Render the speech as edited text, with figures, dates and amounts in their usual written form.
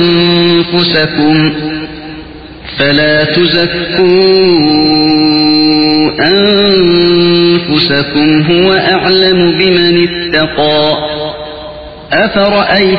أنفسكم فلا تزكوا أنفسكم هو أعلم بمن اتقى. أفرأيت